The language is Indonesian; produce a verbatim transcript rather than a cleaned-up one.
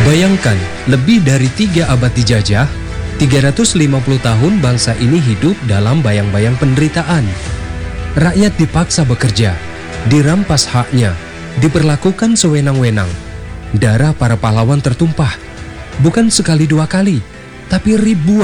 Bayangkan, lebih dari tiga abad dijajah, tiga ratus lima puluh tahun bangsa ini hidup dalam bayang-bayang penderitaan. Rakyat dipaksa bekerja, dirampas haknya, diperlakukan sewenang-wenang. Darah para pahlawan tertumpah, bukan sekali dua kali, tapi ribuan